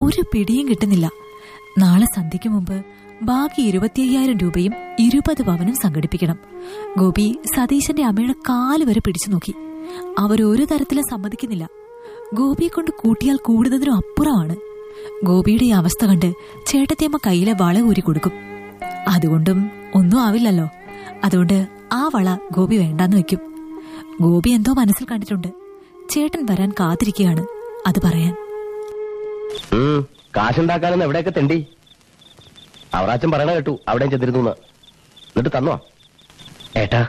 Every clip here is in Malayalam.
ഒരു പിടിയും കിട്ടുന്നില്ല. നാളെ സന്ധ്യയ്ക്ക് മുമ്പ് ബാക്കി 25,000 രൂപയും 20 പവനും സംഘടിപ്പിക്കണം. ഗോപി സതീശന്റെ അമ്മയുടെ കാല് വരെ പിടിച്ചു നോക്കി. അവരൊരു തരത്തിലും സമ്മതിക്കുന്നില്ല. ഗോപിയെ കൊണ്ട് കൂട്ടിയാൽ കൂടുന്നതിനും അപ്പുറമാണ്. ഗോപിയുടെ ഈ അവസ്ഥ കണ്ട് ചേട്ടത്തിയമ്മ കയ്യിലെ വള ഊരി കൊടുക്കും. അതുകൊണ്ടും ഒന്നും ആവില്ലല്ലോ. അതുകൊണ്ട് ആ വള ഗോപി വേണ്ടാന്ന് വെക്കും. ഗോപി എന്തോ മനസ്സിൽ കണ്ടിട്ടുണ്ട്. ചേട്ടൻ വരാൻ കാത്തിരിക്കുകയാണ് അത് പറയാൻ. കാശുണ്ടാക്കാനെന്ന് എവിടെയൊക്കെ തെണ്ടി അവറാച്ചൻ പറയണ കേട്ടു. അവിടെയും ചെന്നിരുന്നു. എന്നിട്ട് തന്നോ? ഏട്ടാ,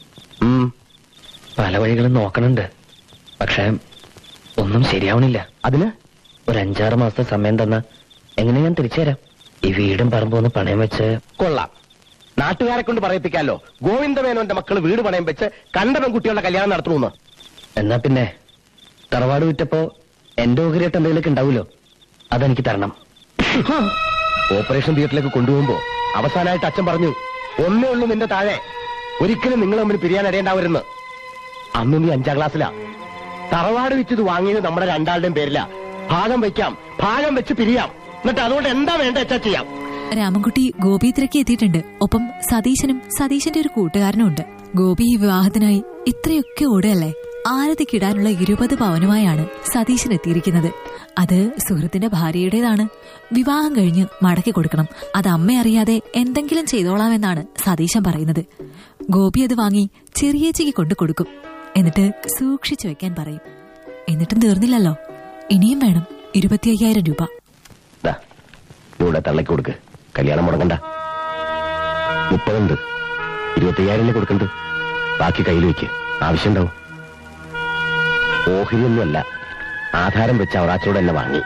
പല വഴികളും നോക്കണുണ്ട്. പക്ഷെ ഒന്നും ശരിയാവണില്ല. അതിന് ഒരു 5-6 മാസത്തെ സമയം തന്ന എങ്ങനെ ഞാൻ തിരിച്ചു തരാം. ഈ വീടും പറമ്പും ഒന്ന് പണയം വെച്ച്. കൊള്ളാം. നാട്ടുകാരെ കൊണ്ട് പറയിപ്പിക്കാലോ. ഗോവിന്ദമേനോന്റെ മക്കള് വീട് പണയം വെച്ച് കണ്ട പെൺകുട്ടികളുടെ കല്യാണം നടത്തണമെന്ന്. എന്നാ പിന്നെ തറവാട് വിറ്റപ്പോ എന്റെ ഓഹരിയായിട്ട് എന്തെങ്കിലുമൊക്കെ ഉണ്ടാവുമല്ലോ, അതെനിക്ക് തരണം. ഓപ്പറേഷൻ തിയേറ്ററിലേക്ക് കൊണ്ടുപോകുമ്പോ അവസാനമായിട്ട് അച്ഛൻ പറഞ്ഞു, ഒന്നേ ഉള്ളൂ നിന്റെ താഴെ, ഒരിക്കലും നിങ്ങൾ തമ്മിൽ പിരിയാൻ ഇടയുണ്ടാവരുന്ന്. അന്ന് നീ 5ാം ക്ലാസ്സിലാ. തറവാട് വിറ്റത് വാങ്ങിയത് നമ്മുടെ രണ്ടാളുടെയും പേരില. ഭാഗം വയ്ക്കാം, ഭാഗം വെച്ച് പിരിയാം. എന്നിട്ട് അതുകൊണ്ട് എന്താ വേണ്ട വെച്ചാ ചെയ്യാം. രാമൻകുട്ടി ഗോപി തിരക്കി എത്തിയിട്ടുണ്ട്. ഒപ്പം സതീശനും സതീശന്റെ ഒരു കൂട്ടുകാരനും ഉണ്ട്. ഗോപി ഈ വിവാഹത്തിനായി ഇത്രയൊക്കെ ഓടുകയല്ലേ. ആരതിക്കിടാനുള്ള 20 പവനുമായാണ് സതീശൻ എത്തിയിരിക്കുന്നത്. അത് സുഹൃത്തിന്റെ ഭാര്യയുടേതാണ്. വിവാഹം കഴിഞ്ഞ് മടക്കി കൊടുക്കണം. അത് അമ്മ അറിയാതെ എന്തെങ്കിലും ചെയ്തോളാമെന്നാണ് സതീശൻ പറയുന്നത്. ഗോപി അത് വാങ്ങി ചെറിയേച്ചിക്ക് കൊണ്ടു കൊടുക്കും. എന്നിട്ട് സൂക്ഷിച്ചു വെക്കാൻ പറയും. എന്നിട്ടും തീർന്നില്ലല്ലോ, ഇനിയും വേണം 25,000 രൂപ. ഇവിടെ തള്ളക്ക് കൊടുക്ക്, കല്യാണം മുടങ്ങണ്ട. 30 ഉണ്ട്, 25,000 കൊടുക്കണ്ട്. ബാക്കി കയ്യിൽ വെക്ക്, ആവശ്യമുണ്ടാവും. ഓഹരിയൊന്നുമല്ല, ആധാരം വെച്ച് അവറാച്ചോടെ എന്നെ വാങ്ങി.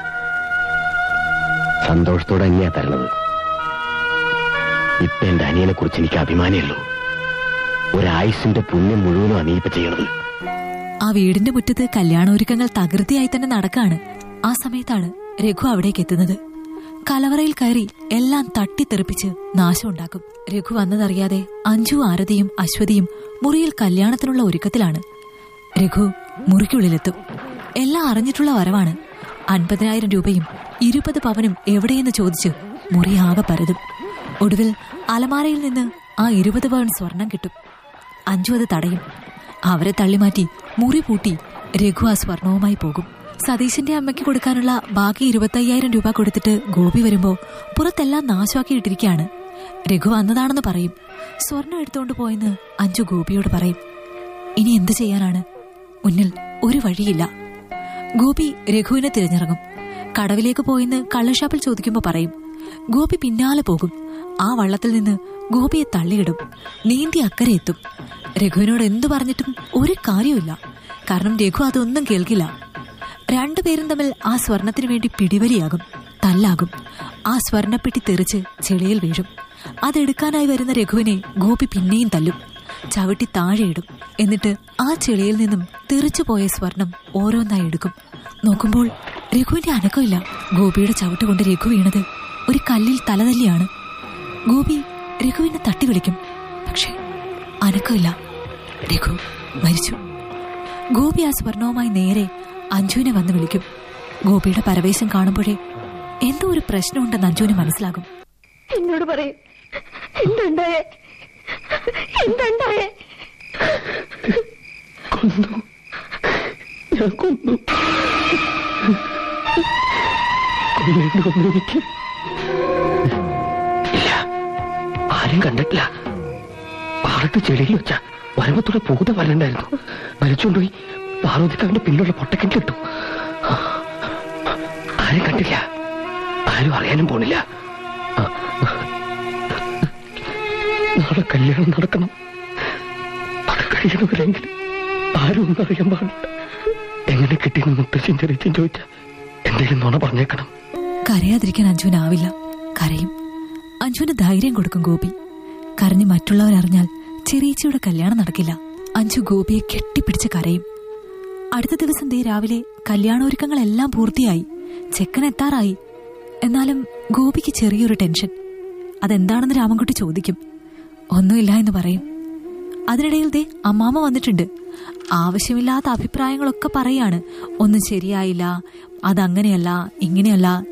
സന്തോഷത്തോടെ തന്നെയാ തരണത്. ഇപ്പൊ എന്റെ അനിയനെ കുറിച്ച് എനിക്ക് അഭിമാനമുള്ളൂ. ഒരായുസിന്റെ പുണ്യം മുഴുവനും അനിയിപ്പ ചെയ്യണത്. ആ വീടിന്റെ മുറ്റത്ത് കല്യാണൊരുക്കങ്ങൾ തകൃതിയായി തന്നെ നടക്കാണ്. ആ സമയത്താണ് രഘു അവിടേക്ക് എത്തുന്നത്. കലവറയിൽ കയറി എല്ലാം തട്ടിത്തെറിപ്പിച്ച് നാശമുണ്ടാക്കും. രഘു വന്നതറിയാതെ അഞ്ജു, ആരതിയും അശ്വതിയും മുറിയിൽ കല്യാണത്തിനുള്ള ഒരുക്കത്തിലാണ്. രഘു മുറിക്കുള്ളിലെത്തും. എല്ലാം അറിഞ്ഞിട്ടുള്ള വരവാണ്. 50,000 രൂപയും 20 പവനും എവിടെയെന്ന് ചോദിച്ച് മുറി ആകെ പരതും. ഒടുവിൽ അലമാരയിൽ നിന്ന് ആ 20 പവൻ സ്വർണം കിട്ടും. അഞ്ജു അത് തടയും. അവരെ തള്ളിമാറ്റി മുറി പൂട്ടി രഘു ആ സ്വർണവുമായി പോകും. സതീശന്റെ അമ്മയ്ക്ക് കൊടുക്കാനുള്ള ബാക്കി 25,000 രൂപ കൊടുത്തിട്ട് ഗോപി വരുമ്പോ പുറത്തെല്ലാം നാശമാക്കിയിട്ടിരിക്കുകയാണ്. രഘു വന്നതാണെന്ന് പറയും. സ്വർണം എടുത്തുകൊണ്ട് പോയെന്ന് അഞ്ജു ഗോപിയോട് പറയും. ഇനി എന്ത് ചെയ്യാനാണ്? മുന്നിൽ ഒരു വഴിയില്ല. ഗോപി രഘുവിനെ തിരഞ്ഞിറങ്ങും. കടവിലേക്ക് പോയെന്ന് കള്ളഷാപ്പിൽ ചോദിക്കുമ്പോ പറയും. ഗോപി പിന്നാലെ പോകും. ആ വള്ളത്തിൽ നിന്ന് ഗോപിയെ തള്ളിയിടും. നീന്തി അക്കരെ എത്തും. രഘുവിനോട് എന്തു പറഞ്ഞിട്ടും ഒരു കാര്യമില്ല. കാരണം രഘു അതൊന്നും കേൾക്കില്ല. രണ്ടുപേരും തമ്മിൽ ആ സ്വർണത്തിനു വേണ്ടി പിടിവലിയാകും, തല്ലാകും. ആ സ്വർണപ്പെട്ടി തെറിച്ച് ചെളിയിൽ വീഴും. അതെടുക്കാനായി വരുന്ന രഘുവിനെ ഗോപി പിന്നെയും തല്ലും. ചവിട്ടി താഴെയിടും. എന്നിട്ട് ആ ചെളിയിൽ നിന്നും തെറിച്ചുപോയ സ്വർണം ഓരോന്നായി എടുക്കും. നോക്കുമ്പോൾ രഘുവിന്റെ അനക്കമില്ല. ഗോപിയുടെ ചവിട്ടുകൊണ്ട് രഘു വീണത് ഒരു കല്ലിൽ തലതല്ലിയാണ്. ഗോപി രഘുവിനെ തട്ടി വിളിക്കും. പക്ഷേ അനക്കമില്ല. രഘു മരിച്ചു. ഗോപി ആ സ്വർണവുമായി നേരെ അഞ്ജുവിനെ വന്ന് വിളിക്കും. ഗോപിയുടെ പരവേശം കാണുമ്പോഴേ എന്തോ ഒരു പ്രശ്നമുണ്ടെന്ന് അഞ്ജുവിന് മനസ്സിലാകും. എന്നോട് പറയും, എന്തുണ്ടായേ? എന്തുണ്ടായേ? കൊന്നു, ഞാൻ കൊന്നു. ഇല്ല, ആരും കണ്ടിട്ടില്ല. പാറത്ത് ചെളിയിൽ വെച്ച വരവത്തോടെ പൂത വരണ്ടായിരുന്നു. വലിച്ചുകൊണ്ടുപോയി പാർവതിക്കാവിന്റെ പിന്നുള്ള പൊട്ടക്കിട്ടു. ആരും കണ്ടില്ല, ആരും അറിയാനും പോണില്ല. നാളെ കല്യാണം നടക്കണം. അത് കഴിയണവരെങ്കിൽ ആരും ഒന്നും അറിയാൻ പാടില്ല. എങ്ങനെ കിട്ടിയെന്ന് മുത്തശ്ശൻ ചെറിയച്ഛൻ ചോദിച്ചാൽ എന്തെങ്കിലും നുണ പറഞ്ഞേക്കണം. കരയാതിരിക്കാൻ അഞ്ജുവിനാവില്ല. കരയും. അഞ്ജുവിന് ധൈര്യം കൊടുക്കും ഗോപി. കരഞ്ഞ് മറ്റുള്ളവരറിഞ്ഞാൽ ചെറിയച്ചിയുടെ കല്യാണം നടക്കില്ല. അഞ്ജു ഗോപിയെ കെട്ടിപ്പിടിച്ച് കരയും. അടുത്ത ദിവസം രാവിലെ കല്യാണൊരുക്കങ്ങളെല്ലാം പൂർത്തിയായി. ചെക്കൻ എത്താറായി. എന്നാലും ഗോപിക്ക് ചെറിയൊരു ടെൻഷൻ. അതെന്താണെന്ന് രാമൻകുട്ടി ചോദിക്കും. ഒന്നുമില്ല എന്ന് പറയും. അതിനിടയിൽ അമ്മാമ്മ വന്നിട്ടുണ്ട്. ആവശ്യമില്ലാത്ത അഭിപ്രായങ്ങളൊക്കെ പറയാണ്. ഒന്നും ശരിയായില്ല, അതങ്ങനെയല്ല, ഇങ്ങനെയല്ല.